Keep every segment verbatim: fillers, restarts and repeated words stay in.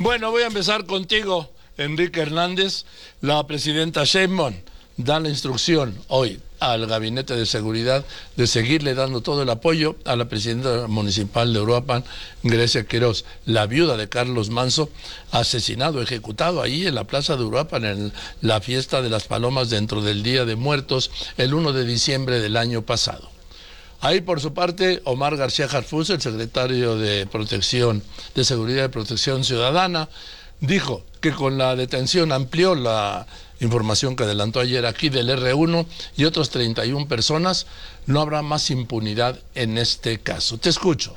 Bueno, voy a empezar contigo, Enrique Hernández. La presidenta Sheinbaum da la instrucción hoy al Gabinete de Seguridad de seguirle dando todo el apoyo a la presidenta municipal de Uruapan, Grecia Quiroz, la viuda de Carlos Manso, asesinado, ejecutado ahí en la plaza de Uruapan en la fiesta de las Palomas dentro del Día de Muertos el primero de diciembre del año pasado. Ahí, por su parte, Omar García Harfuch, el secretario de Protección, de Seguridad y Protección Ciudadana, dijo que con la detención amplió la información que adelantó ayer aquí del erre uno y otras treinta y una personas, no habrá más impunidad en este caso. Te escucho.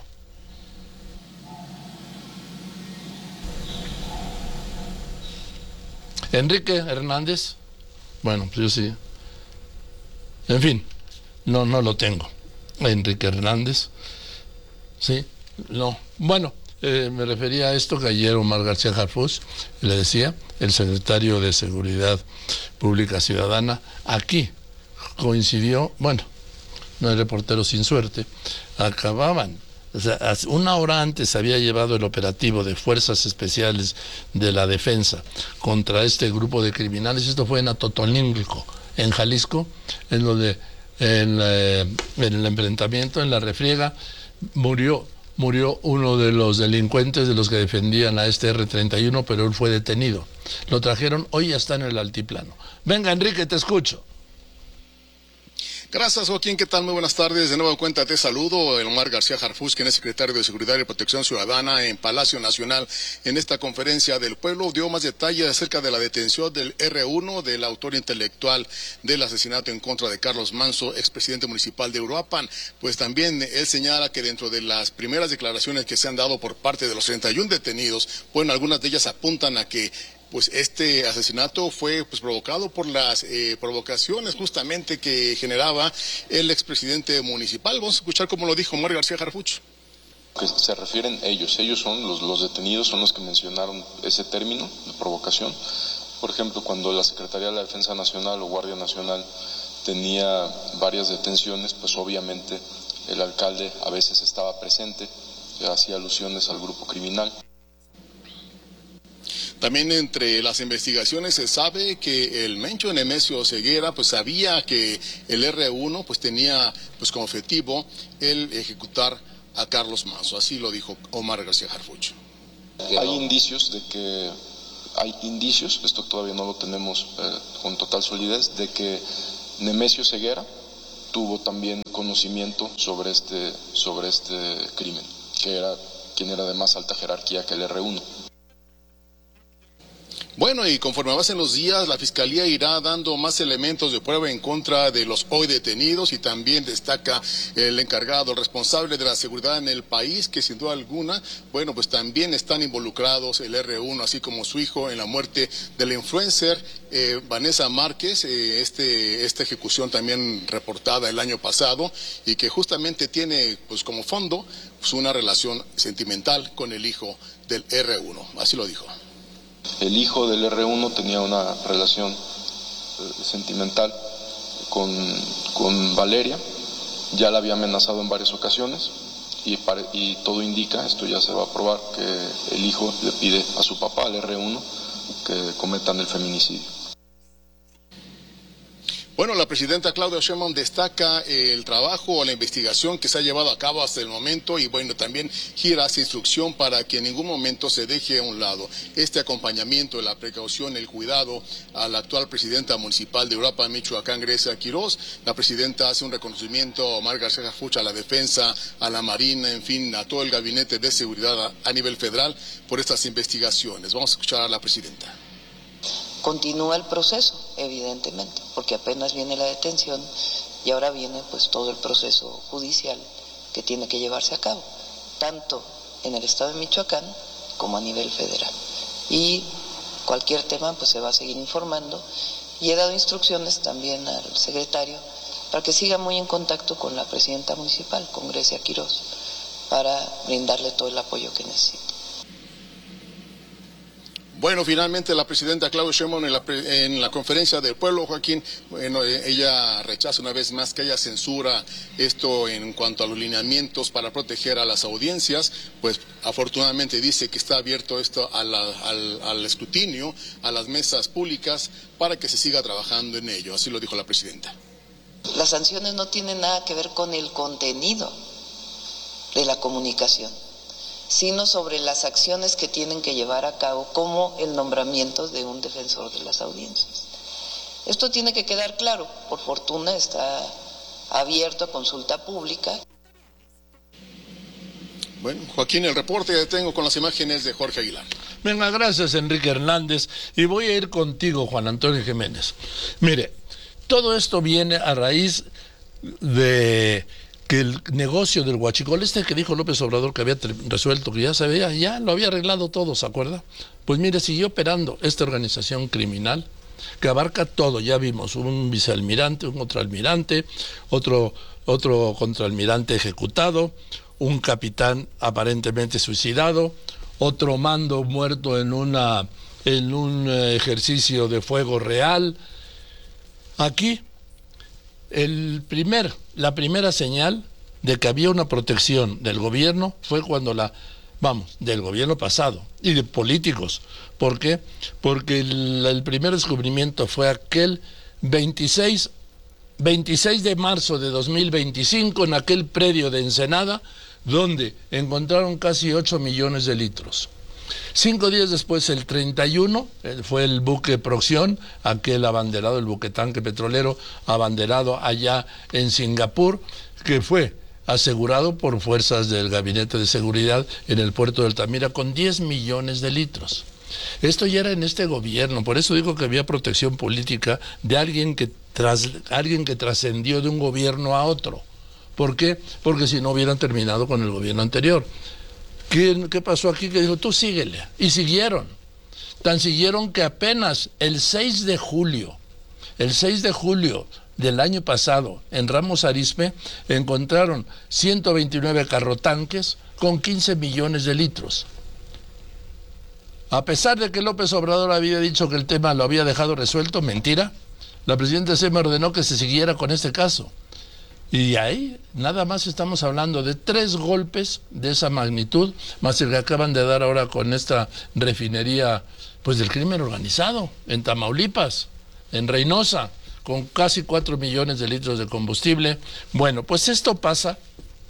Enrique Hernández, bueno, pues yo sí. En fin, no, no lo tengo. Enrique Hernández, sí, no, bueno, eh, me refería a esto que ayer Omar García Harfuch le decía, el secretario de Seguridad Pública Ciudadana, aquí coincidió, bueno, no hay reportero sin suerte, acababan, o sea, una hora antes había llevado el operativo de Fuerzas Especiales de la Defensa contra este grupo de criminales, esto fue en Atotonilco, en Jalisco, en donde En, eh, en el enfrentamiento, en la refriega, murió, murió uno de los delincuentes de los que defendían a este erre treinta y uno, pero él fue detenido. Lo trajeron, hoy ya está en el altiplano. Venga, Enrique, te escucho. Gracias, Joaquín. ¿Qué tal? Muy buenas tardes. De nuevo cuenta te saludo. El Omar García Harfuch, quien es secretario de Seguridad y Protección Ciudadana en Palacio Nacional. En esta conferencia del pueblo dio más detalles acerca de la detención del erre uno, del autor intelectual del asesinato en contra de Carlos Manso, expresidente municipal de Uruapan. Pues también él señala que dentro de las primeras declaraciones que se han dado por parte de los treinta y uno detenidos, bueno, algunas de ellas apuntan a que pues este asesinato fue pues provocado por las eh, provocaciones justamente que generaba el expresidente municipal. Vamos a escuchar cómo lo dijo Omar García Harfuch. Que se refieren ellos, ellos son los, los detenidos, son los que mencionaron ese término de provocación. Por ejemplo, cuando la Secretaría de la Defensa Nacional o Guardia Nacional tenía varias detenciones, pues obviamente el alcalde a veces estaba presente, hacía alusiones al grupo criminal. También entre las investigaciones se sabe que el mencho Nemesio Ceguera pues sabía que el erre uno pues tenía pues como objetivo el ejecutar a Carlos Manso, así lo dijo Omar García Harfuch. Hay indicios de que, hay indicios, esto todavía no lo tenemos eh, con total solidez, de que Nemesio Ceguera tuvo también conocimiento sobre este, sobre este crimen, que era quien era de más alta jerarquía que el erre uno. Bueno, y conforme avancen los días, la Fiscalía irá dando más elementos de prueba en contra de los hoy detenidos y también destaca el encargado, el responsable de la seguridad en el país, que sin duda alguna, bueno, pues también están involucrados el erre uno, así como su hijo, en la muerte de la influencer eh, Vanessa Márquez, eh, este, esta ejecución también reportada el año pasado y que justamente tiene pues como fondo pues, una relación sentimental con el hijo del erre uno, así lo dijo. El hijo del erre uno tenía una relación eh, sentimental con, con Valeria, ya la había amenazado en varias ocasiones y, pare, y todo indica, esto ya se va a probar, que el hijo le pide a su papá, al erre uno, que cometan el feminicidio. Bueno, la presidenta Claudia Sheinbaum destaca el trabajo o la investigación que se ha llevado a cabo hasta el momento y bueno, también gira hacia instrucción para que en ningún momento se deje a un lado este acompañamiento, la precaución, el cuidado a la actual presidenta municipal de Uruapan, Michoacán, Grecia Quiroz. La presidenta hace un reconocimiento a Omar García Harfuch, a la defensa, a la Marina, en fin, a todo el gabinete de seguridad a, a nivel federal por estas investigaciones. Vamos a escuchar a la presidenta. Continúa el proceso, evidentemente, porque apenas viene la detención y ahora viene pues todo el proceso judicial que tiene que llevarse a cabo, tanto en el estado de Michoacán como a nivel federal. Y cualquier tema pues se va a seguir informando y he dado instrucciones también al secretario para que siga muy en contacto con la presidenta municipal, con Grecia Quiroz, para brindarle todo el apoyo que necesite. Bueno, finalmente la presidenta Claudia Sheinbaum en la, en la conferencia del pueblo, Joaquín, bueno, ella rechaza una vez más que haya censura esto en cuanto a los lineamientos para proteger a las audiencias, pues afortunadamente dice que está abierto esto a la, al, al escrutinio, a las mesas públicas, para que se siga trabajando en ello, así lo dijo la presidenta. Las sanciones no tienen nada que ver con el contenido de la comunicación, sino sobre las acciones que tienen que llevar a cabo, como el nombramiento de un defensor de las audiencias. Esto tiene que quedar claro, por fortuna está abierto a consulta pública. Bueno, Joaquín, el reporte que tengo con las imágenes de Jorge Aguilar. Venga, gracias Enrique Hernández, y voy a ir contigo, Juan Antonio Jiménez. Mire, todo esto viene a raíz de que el negocio del huachicol, este que dijo López Obrador que había resuelto, que ya se veía, ya lo había arreglado todo, ¿se acuerda? Pues mire, siguió operando esta organización criminal que abarca todo. Ya vimos un vicealmirante, un contraalmirante, otro, otro contraalmirante ejecutado, un capitán aparentemente suicidado, otro mando muerto en, una, en un ejercicio de fuego real. Aquí, el primer, la primera señal de que había una protección del gobierno fue cuando la, vamos, del gobierno pasado y de políticos. ¿Por qué? Porque el, el primer descubrimiento fue aquel veintiséis de marzo de dos mil veinticinco en aquel predio de Ensenada, donde encontraron casi ocho millones de litros. Cinco días después, el treinta y uno, fue el buque Proxión, aquel abanderado, el buque tanque petrolero abanderado allá en Singapur, que fue asegurado por fuerzas del Gabinete de Seguridad en el puerto de Altamira con diez millones de litros. Esto ya era en este gobierno, por eso digo que había protección política de alguien que, tras, alguien que trascendió de un gobierno a otro. ¿Por qué? Porque si no hubieran terminado con el gobierno anterior. ¿Qué, ¿Qué pasó aquí? Que dijo, tú síguele. Y siguieron. Tan siguieron que apenas el seis de julio, el seis de julio del año pasado, en Ramos Arizpe, encontraron ciento veintinueve carrotanques con quince millones de litros. A pesar de que López Obrador había dicho que el tema lo había dejado resuelto, mentira, la presidenta se me ordenó que se siguiera con este caso. Y ahí nada más estamos hablando de tres golpes de esa magnitud, más el que acaban de dar ahora con esta refinería pues del crimen organizado, en Tamaulipas, en Reynosa, con casi cuatro millones de litros de combustible. Bueno, pues esto pasa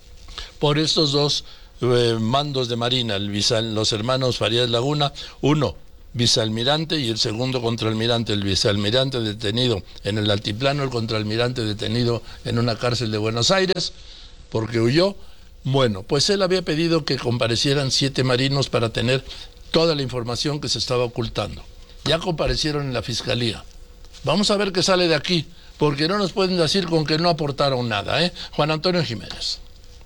por estos dos eh, mandos de Marina, el viceal, los hermanos Farías Laguna, uno vicealmirante y el segundo contraalmirante, el vicealmirante detenido en el altiplano, el contraalmirante detenido en una cárcel de Buenos Aires porque huyó. Bueno, pues él había pedido que comparecieran siete marinos para tener toda la información que se estaba ocultando. Ya comparecieron en la fiscalía. Vamos a ver qué sale de aquí, porque no nos pueden decir con que no aportaron nada, ¿eh? Juan Antonio Jiménez.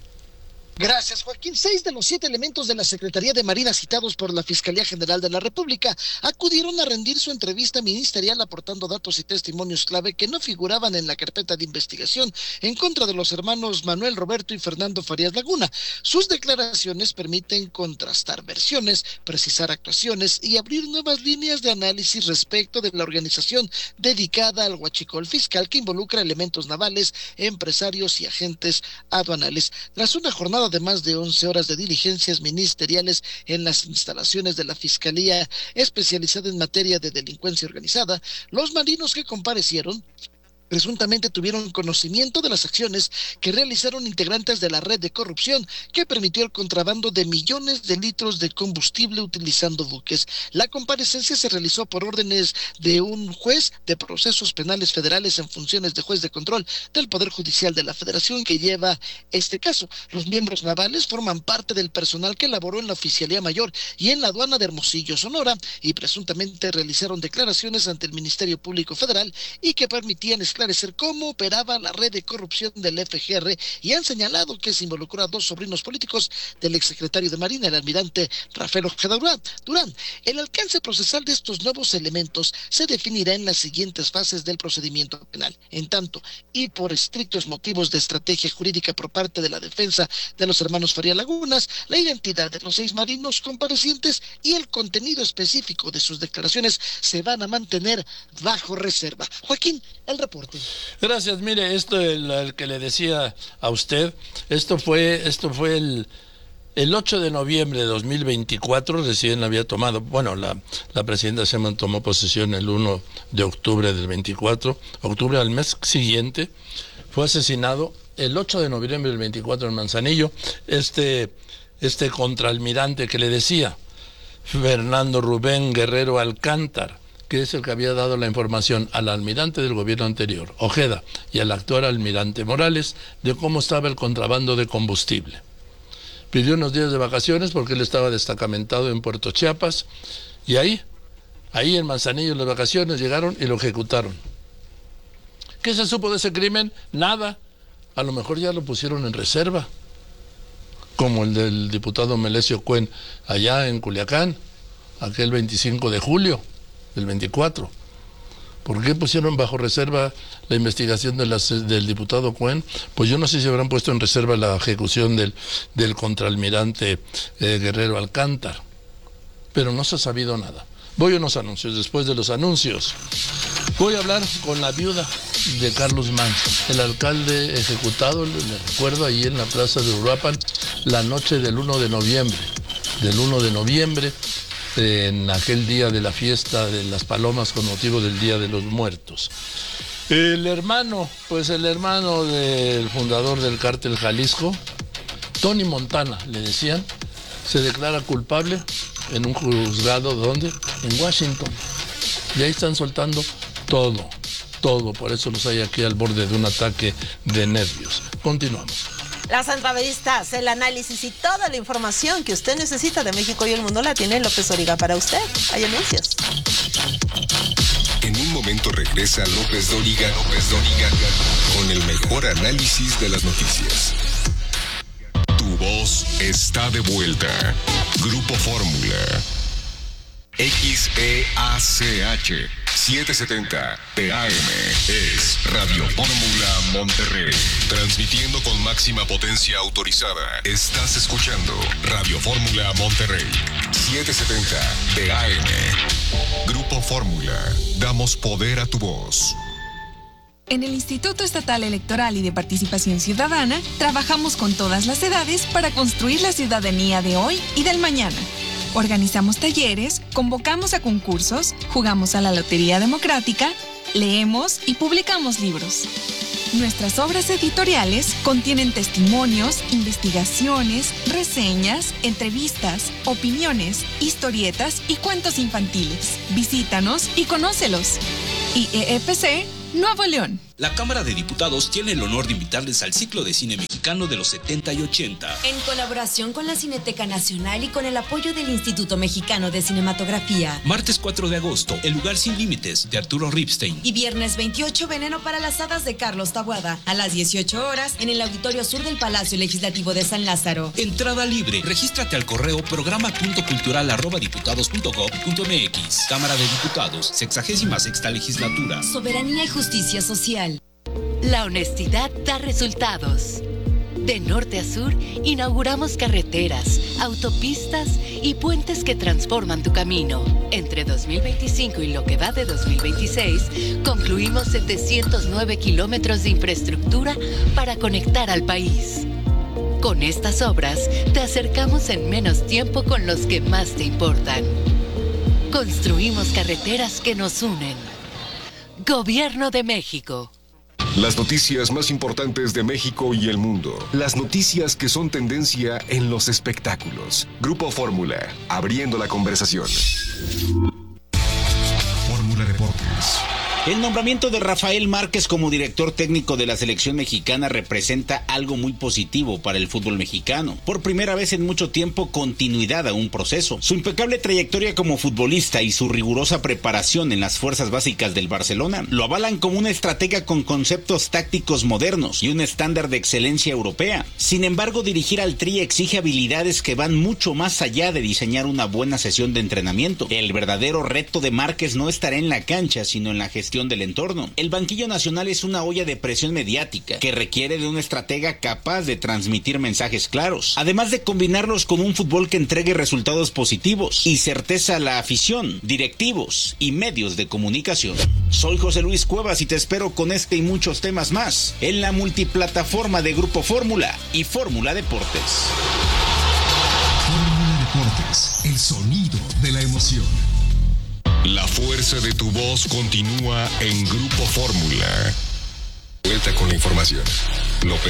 Gracias, Joaquín. Seis de los siete elementos de la Secretaría de Marina citados por la Fiscalía General de la República acudieron a rendir su entrevista ministerial aportando datos y testimonios clave que no figuraban en la carpeta de investigación en contra de los hermanos Manuel Roberto y Fernando Farías Laguna. Sus declaraciones permiten contrastar versiones, precisar actuaciones y abrir nuevas líneas de análisis respecto de la organización dedicada al huachicol fiscal que involucra elementos navales, empresarios y agentes aduanales. Tras una jornada de más de once horas de diligencias ministeriales en las instalaciones de la Fiscalía especializada en materia de delincuencia organizada, los marinos que comparecieron presuntamente tuvieron conocimiento de las acciones que realizaron integrantes de la red de corrupción que permitió el contrabando de millones de litros de combustible utilizando buques. La comparecencia se realizó por órdenes de un juez de procesos penales federales en funciones de juez de control del Poder Judicial de la Federación que lleva este caso. Los miembros navales forman parte del personal que laboró en la Oficialía Mayor y en la aduana de Hermosillo, Sonora, y presuntamente realizaron declaraciones ante el Ministerio Público Federal y que permitían esclarecer esclarecer cómo operaba la red de corrupción del F G R y han señalado que se involucró a dos sobrinos políticos del exsecretario de Marina, el almirante Rafael Ojeda Durán. El alcance procesal de estos nuevos elementos se definirá en las siguientes fases del procedimiento penal. En tanto, y por estrictos motivos de estrategia jurídica por parte de la defensa de los hermanos Faría Lagunas, la identidad de los seis marinos comparecientes y el contenido específico de sus declaraciones se van a mantener bajo reserva. Joaquín, el reporte. Gracias. Mire, esto el, el que le decía a usted, esto fue, esto fue el, el ocho de noviembre de dos mil veinticuatro, recién había tomado, bueno, la, la presidenta Sheinbaum tomó posesión el uno de octubre del veinticuatro, octubre al mes siguiente, fue asesinado el ocho de noviembre del veinticuatro en Manzanillo, este, este contraalmirante que le decía, Fernando Rubén Guerrero Alcántar, que es el que había dado la información al almirante del gobierno anterior, Ojeda, y al actual almirante Morales, de cómo estaba el contrabando de combustible. Pidió unos días de vacaciones porque él estaba destacamentado en Puerto Chiapas, y ahí, ahí en Manzanillo, en las vacaciones, llegaron y lo ejecutaron. ¿Qué se supo de ese crimen? Nada. A lo mejor ya lo pusieron en reserva, como el del diputado Melesio Cuen allá en Culiacán, aquel veinticinco de julio del veinticuatro. ¿Por qué pusieron bajo reserva la investigación de las, del diputado Cuen? Pues yo no sé si habrán puesto en reserva la ejecución del, del contraalmirante eh, Guerrero Alcántar, pero no se ha sabido nada. Voy a unos anuncios. Después de los anuncios voy a hablar con la viuda de Carlos Manso, el alcalde ejecutado, le recuerdo, ahí en la plaza de Uruapan, la noche del uno de noviembre, del uno de noviembre, en aquel día de la fiesta de las palomas con motivo del Día de los Muertos. El hermano, pues el hermano del fundador del cártel Jalisco, Tony Montana, le decían, se declara culpable en un juzgado, ¿dónde? En Washington. Y ahí están soltando todo, todo, por eso los hay aquí al borde de un ataque de nervios. Continuamos. Las entrevistas, el análisis y toda la información que usted necesita de México y el mundo la tiene López Dóriga para usted. Hay anuncios. En un momento regresa López Dóriga, López Dóriga, con el mejor análisis de las noticias. Tu voz está de vuelta. Grupo Fórmula. X E A C H setecientos setenta T A M es Radio Fórmula Monterrey. Transmitiendo con máxima potencia autorizada. Estás escuchando Radio Fórmula Monterrey. setecientos setenta T A M. Grupo Fórmula. Damos poder a tu voz. En el Instituto Estatal Electoral y de Participación Ciudadana, trabajamos con todas las edades para construir la ciudadanía de hoy y del mañana. Organizamos talleres, convocamos a concursos, jugamos a la Lotería Democrática, leemos y publicamos libros. Nuestras obras editoriales contienen testimonios, investigaciones, reseñas, entrevistas, opiniones, historietas y cuentos infantiles. Visítanos y conócelos. I E F C Nuevo León. La Cámara de Diputados tiene el honor de invitarles al ciclo de cine mexicano de los setenta y ochenta. En colaboración con la Cineteca Nacional y con el apoyo del Instituto Mexicano de Cinematografía. Martes cuatro de agosto, El lugar sin límites, de Arturo Ripstein. Y viernes veintiocho, Veneno para las hadas, de Carlos Taboada. A las dieciocho horas, en el Auditorio Sur del Palacio Legislativo de San Lázaro. Entrada libre. Regístrate al correo programa punto cultural arroba diputados punto gob punto m x. Cámara de Diputados, sexagésima sexta legislatura. Soberanía y justicia social. La honestidad da resultados. De norte a sur, inauguramos carreteras, autopistas y puentes que transforman tu camino. Entre dos mil veinticinco y lo que va de dos mil veintiséis, concluimos setecientos nueve kilómetros de infraestructura para conectar al país. Con estas obras, te acercamos en menos tiempo con los que más te importan. Construimos carreteras que nos unen. Gobierno de México. Las noticias más importantes de México y el mundo. Las noticias que son tendencia en los espectáculos. Grupo Fórmula, abriendo la conversación. Fórmula Deportes. El nombramiento de Rafael Márquez como director técnico de la selección mexicana representa algo muy positivo para el fútbol mexicano. Por primera vez en mucho tiempo, continuidad a un proceso. Su impecable trayectoria como futbolista y su rigurosa preparación en las fuerzas básicas del Barcelona lo avalan como una estratega con conceptos tácticos modernos y un estándar de excelencia europea. Sin embargo, dirigir al Tri exige habilidades que van mucho más allá de diseñar una buena sesión de entrenamiento. El verdadero reto de Márquez no estará en la cancha, sino en la gestión del entorno. El banquillo nacional es una olla de presión mediática que requiere de un estratega capaz de transmitir mensajes claros, además de combinarlos con un fútbol que entregue resultados positivos y certeza a la afición, directivos y medios de comunicación. Soy José Luis Cuevas y te espero con este y muchos temas más en la multiplataforma de Grupo Fórmula y Fórmula Deportes. Fórmula Deportes, el sonido de la emoción. La fuerza de tu voz continúa en Grupo Fórmula. Vuelta con la información. López